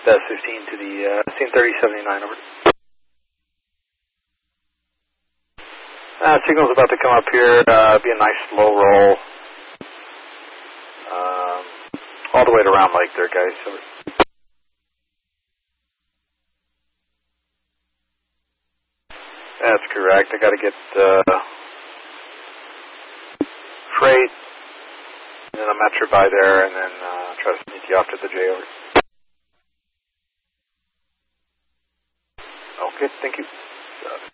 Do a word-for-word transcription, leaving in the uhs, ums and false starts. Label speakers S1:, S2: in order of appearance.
S1: S fifteen to the uh, scene thirty seventy-nine, over. Uh, signal's about to come up here, uh, be a nice slow roll. Um, all the way to Round Lake there, guys. Over. That's correct. I gotta get, uh, freight, and then a Metro by there, and then, uh, try to sneak you off to the J, over. Okay, thank you.